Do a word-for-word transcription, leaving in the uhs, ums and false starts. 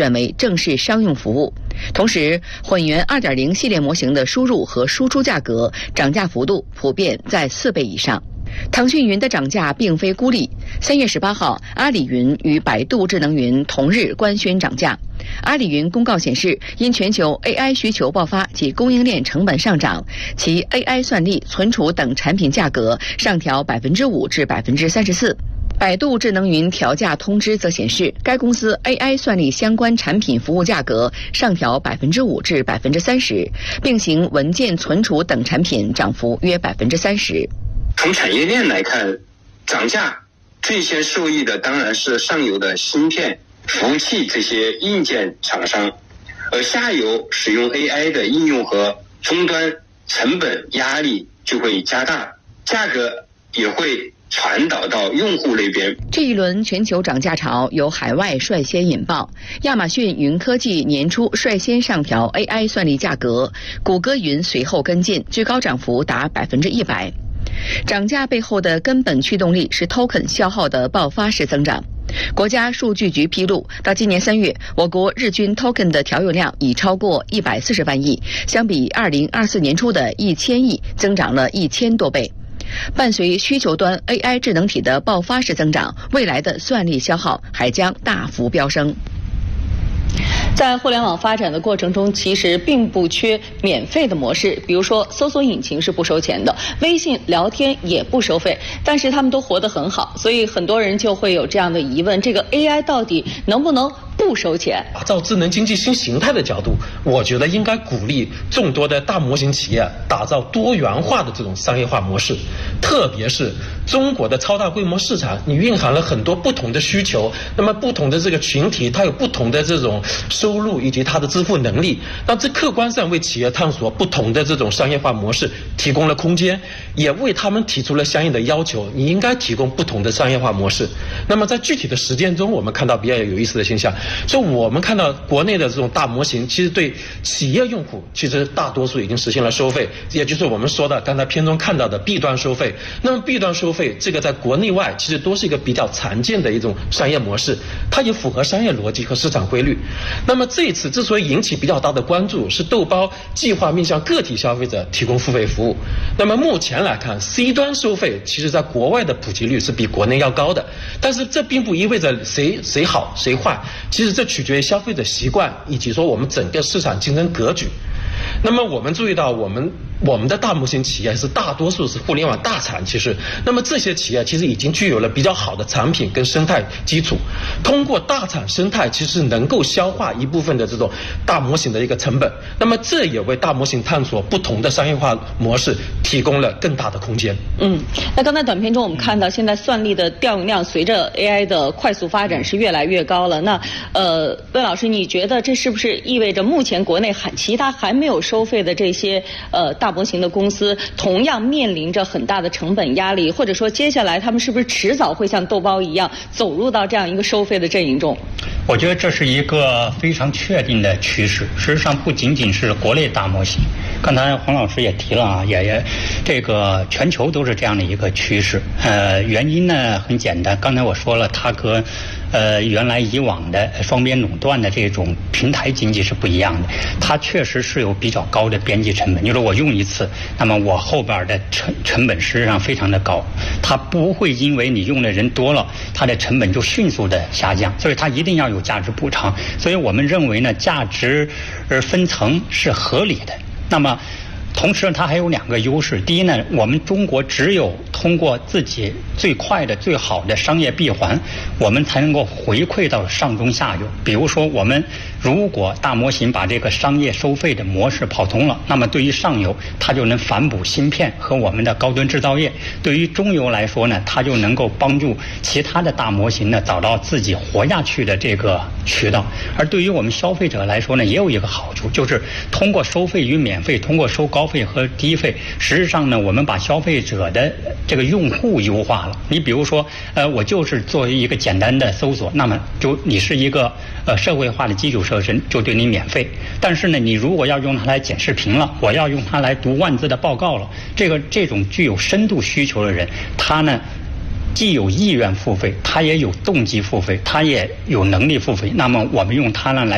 转为正式商用服务。同时，混元 二点零 系列模型的输入和输出价格涨价幅度普遍在四倍以上。腾讯云的涨价并非孤立。三月十八号，阿里云与百度智能云同日官宣涨价。阿里云公告显示，因全球 A I 需求爆发及供应链成本上涨，其 A I 算力、存储等产品价格上调百分之五至百分之三十四。百度智能云调价通知则显示，该公司 A I 算力相关产品服务价格上调百分之五至百分之三十，并行文件存储等产品涨幅约百分之三十。 从产业链来看，涨价最先受益的当然是上游的芯片、服务器这些硬件厂商，而下游使用 A I 的应用和终端成本压力就会加大，价格也会传导到用户那边。 这一轮全球涨价潮由海外率先引爆，亚马逊云科技年初率先上调 A I 算力价格，谷歌云随后跟进，最高涨幅达百分之一百。涨价背后的根本驱动力是 token 消耗的爆发式增长。国家数据局披露，到今年三月，我国日均 token 的调用量已超过一百四十万亿，相比二零二四年初的一千亿，增长了一千多倍。伴随需求端 A I 智能体的爆发式增长，未来的算力消耗还将大幅飙升。 在互联网发展的过程中，其实并不缺免费的模式，比如说搜索引擎是不收钱的，微信聊天也不收费，但是他们都活得很好，所以很多人就会有这样的疑问：这个 A I 到底能不能不收钱？ 打造智能经济新形态的角度，我觉得应该鼓励众多的大模型企业打造多元化的这种商业化模式，特别是中国的超大规模市场，你蕴含了很多不同的需求，那么不同的这个群体，它有不同的这种收入以及它的支付能力，那这客观上为企业探索不同的这种商业化模式提供了空间，也为他们提出了相应的要求，你应该提供不同的商业化模式。那么在具体的实践中，我们看到比较有意思的现象，所以我们看到国内的这种大模型，其实对企业用户其实大多数已经实现了收费，也就是我们说的刚才片中看到的 B 端收费。那么 B 端收费这个在国内外其实都是一个比较常见的一种商业模式，它也符合商业逻辑和市场规律。那么这一次之所以引起比较大的关注，是豆包计划面向个体消费者提供付费服务。那么目前来看 C 端收费其实在国外的普及率是比国内要高的，但是这并不意味着谁谁好谁坏，其实这取决于消费者习惯以及说我们整个市场竞争格局。那么我们注意到我们我们的大模型企业是大多数是互联网大厂，其实那么这些企业其实已经具有了比较好的产品跟生态基础，通过大厂生态其实能够消化一部分的这种大模型的一个成本，那么这也为大模型探索不同的商业化模式提供了更大的空间。 嗯，那刚才短片中我们看到，现在算力的调用量随着 A I 的快速发展是越来越高了。那呃，魏老师，你觉得这是不是意味着目前国内还其他还没有收费的这些呃大模型的公司，同样面临着很大的成本压力，或者说接下来他们是不是迟早会像豆包一样走入到这样一个收费的阵营中？ 我觉得这是一个非常确定的趋势。事实上，不仅仅是国内大模型，刚才黄老师也提了啊，也也这个全球都是这样的一个趋势。呃，原因呢很简单，刚才我说了，它和呃原来以往的双边垄断的这种平台经济是不一样的，它确实是有比较高的边际成本。就是我用一次，那么我后边的成成本实际上非常的高，它不会因为你用的人多了，它的成本就迅速的下降，所以它一定要有价值补偿。所以我们认为呢，价值呃分层是合理的。那么同时它还有两个优势，第一呢，我们中国只有通过自己最快的最好的商业闭环，我们才能够回馈到上中下游。比如说我们如果大模型把这个商业收费的模式跑通了，那么对于上游它就能反哺芯片和我们的高端制造业，对于中游来说呢，它就能够帮助其他的大模型呢找到自己活下去的这个渠道。而对于我们消费者来说呢，也有一个好处，就是通过收费与免费，通过收高费和低费，实际上呢，我们把消费者的这个用户优化了。你比如说，呃，我就是做一个简单的搜索，那么就你是一个呃社会化的基础设施，就对你免费。但是呢，你如果要用它来剪视频了，我要用它来读万字的报告了，这个这种具有深度需求的人，他呢既有意愿付费，他也有动机付费，他也有能力付费，那么我们用它呢来